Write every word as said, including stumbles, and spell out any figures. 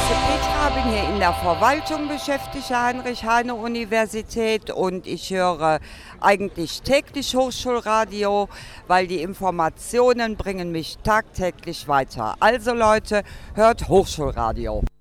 heiße Petra, bin hier in der Verwaltung beschäftigt, der Heinrich-Heine-Universität, und ich höre eigentlich täglich Hochschulradio, weil die Informationen bringen mich tagtäglich weiter. Also Leute, hört Hochschulradio.